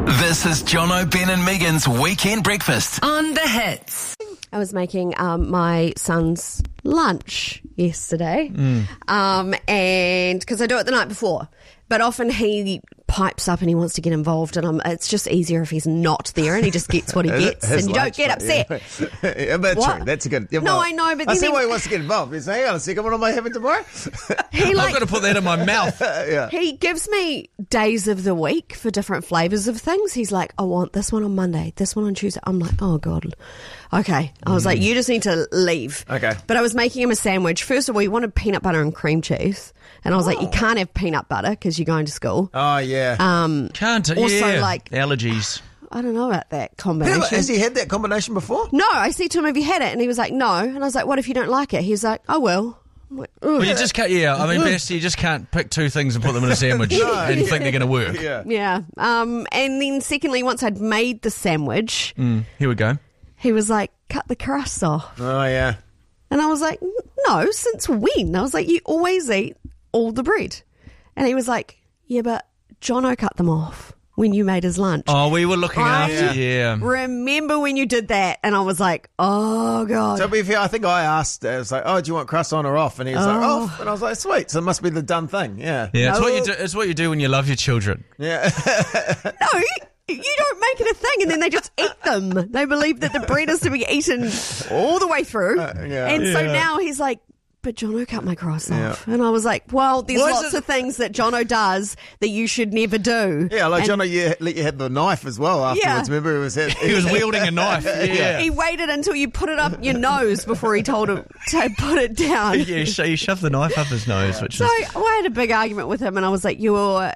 This is Jono, Ben and Megan's Weekend Breakfast on The Hits. I was making my son's lunch yesterday, and because I do it the night before, but often he pipes up and he wants to get involved, and it's just easier if he's not there and he just gets what he gets, and you don't get upset. Yeah, that's What? true. That's a good. No, I know, but I then see he- why he wants to get involved. He's like, hang on a second, what am I having tomorrow? He I've got to put that in my mouth. Yeah. He gives me days of the week for different flavours of things. He's like, I want this one on Monday, this one on Tuesday. I'm like, oh God. Okay. I was like, you just need to leave. Okay. But I was making him a sandwich. First of all, he wanted peanut butter and cream cheese. And I was like, you can't have peanut butter because you're going to school. Oh yeah. Can't. Also, yeah. like- allergies. I don't know about that combination. Has he had that combination before? No, I said to him, have you had it? And he was like, no. And I was like, what if you don't like it? He was like, I will. I'm like, ugh. Well, you just can't. Yeah, I mean, best you just can't pick two things and put them in a sandwich and think they're going to work. Yeah. Yeah. And then secondly, once I'd made the sandwich, Here we go. he was like, cut the crust off. Oh yeah. And I was like, no, since when? I was like, you always eat all the bread. And he was like, yeah, but Jono cut them off when you made his lunch. Oh, we were looking I after. Yeah. remember when you did that? And I was like, oh, God. So to be fair, I think I asked, I was like, oh, do you want crust on or off? And he was like, off. And I was like, sweet. So it must be the done thing. Yeah. Yeah, it's No. what you do. It's what you do when you love your children. Yeah. No, you don't make it a thing and then they just eat them. They believe that the bread is to be eaten all the way through. yeah. And so Yeah. now he's like, but Jono cut my crust off. And I was like, well, there's Why is lots it- of things that Jono does that you should never do. Yeah, like And Jono, you let you have the knife as well afterwards. Yeah. Remember, He was wielding a knife. Yeah. He waited until you put it up your nose before he told him to put it down. Yeah, he shoved the knife up his nose, which So is. I had a big argument with him, and I was like, "You're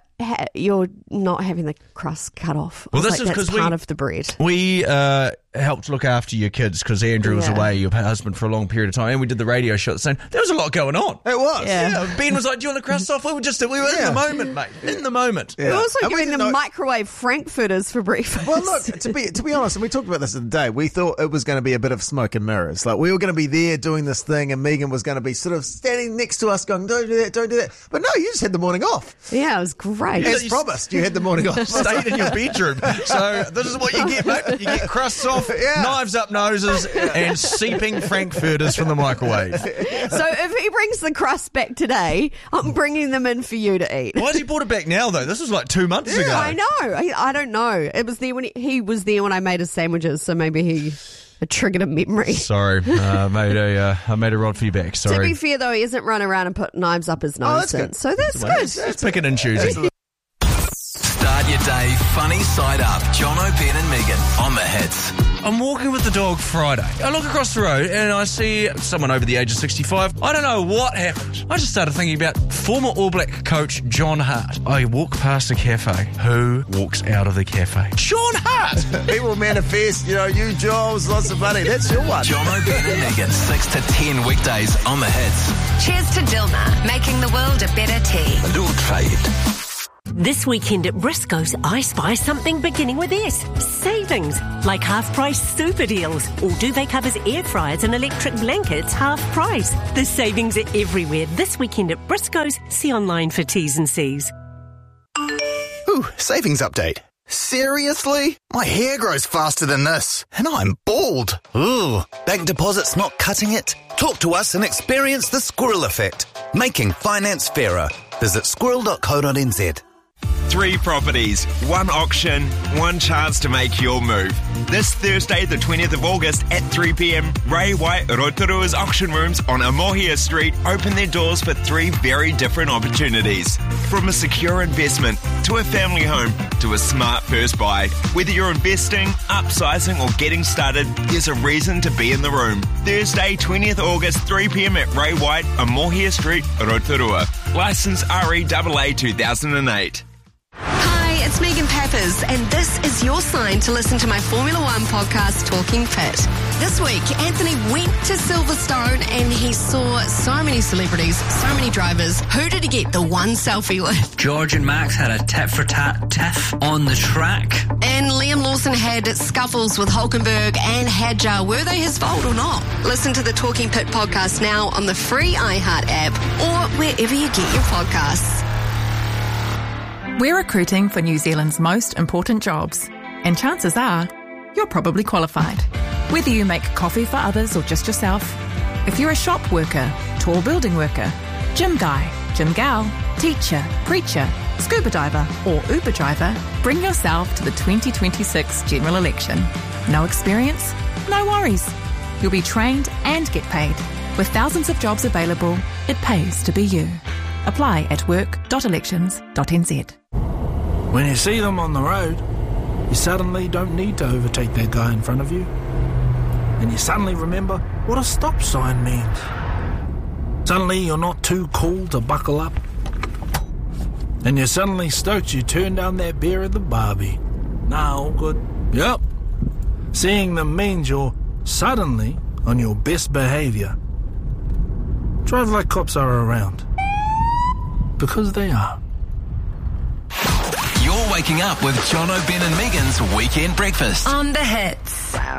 not having the crust cut off." I Well, was this like, is that's 'cause part of the bread. We helped look after your kids because Andrew was Yeah. away, your husband, for a long period of time, and we did the radio show at the same. There was a lot going on. It was. Yeah. Ben was like, "Do you want the crust off?" We were in Yeah. the moment, mate. In the moment. We're also And we giving didn't them know- microwave frankfurters for breakfast. Well, look, to be honest, and we talked about this the other day, we thought it was going to be a bit of smoke and mirrors. Like, we were going to be there doing this thing, and Megan was going to be sort of standing next to us going, don't do that, don't do that. But no, you just had the morning off. Yeah, it was great. As promised, you had the morning off. Stayed in your bedroom. So this is what you get, mate. You get crusts off, Yeah. knives up noses, and seeping frankfurters from the microwave. So if he brings the crust back today, I'm bringing them in for you to eat. Why has he brought it back now, though? This was like 2 months ago. I know. I don't know. It was there when he was there when I made his sandwiches, so maybe he triggered a memory. Sorry, I made a rod for you back. To Sorry. be fair, though, he hasn't run around and put knives up his nose that's good. since. So that's good. It's picking and choosing. Start your day funny side up. Jono, Ben and Megan on The Hits. I'm walking with the dog Friday. I look across the road and I see someone over the age of 65. I don't know what happened. I just started thinking about former All Black coach John Hart. I walk past a cafe. Who walks out of the cafe? John Hart! People manifest, you jobs, lots of money. That's your one. Jono, Ben and Megan, 6 to 10 weekdays on The Hits. Cheers to Dilmah, making the world a better tea. A little trade. This weekend at Briscoe's, I spy something beginning with S. Savings, like half-price super deals. All duvet covers, air fryers and electric blankets, half price. The savings are everywhere this weekend at Briscoe's. See online for T's and C's. Ooh, savings update. Seriously? My hair grows faster than this, and I'm bald. Ooh, bank deposits not cutting it? Talk to us and experience the squirrel effect. Making finance fairer. Visit squirrel.co.nz. 3 properties, 1 auction, 1 chance to make your move. This Thursday, the 20th of August at 3 p.m, Ray White Rotorua's auction rooms on Amohia Street open their doors for 3 very different opportunities. From a secure investment, to a family home, to a smart first buy. Whether you're investing, upsizing or getting started, there's a reason to be in the room. Thursday, 20th August, 3 p.m. at Ray White, Amohia Street, Rotorua. Licence REAA 2008. Hi, it's Megan Peppers, and this is your sign to listen to my Formula One podcast, Talking Pit. This week, Anthony went to Silverstone and he saw so many celebrities, so many drivers. Who did he get the one selfie with? George and Max had a tit-for-tat tiff on the track. And Liam Lawson had scuffles with Hulkenberg and Hadjar. Were they his fault or not? Listen to the Talking Pit podcast now on the free iHeart app or wherever you get your podcasts. We're recruiting for New Zealand's most important jobs, and chances are you're probably qualified. Whether you make coffee for others or just yourself, if you're a shop worker, tall building worker, gym guy, gym gal, teacher, preacher, scuba diver or Uber driver, bring yourself to the 2026 general election. No experience? No worries. You'll be trained and get paid. With thousands of jobs available, it pays to be you. Apply at work.elections.nz. When you see them on the road, you suddenly don't need to overtake that guy in front of you. And you suddenly remember what a stop sign means. Suddenly you're not too cool to buckle up. And you're suddenly stoked you turned down that beer at the Barbie. Nah, all good. Yep. Seeing them means you're suddenly on your best behaviour. Drive like cops are around. Because they are. You're waking up with John O'Brien and Megan's Weekend Breakfast. On the hits.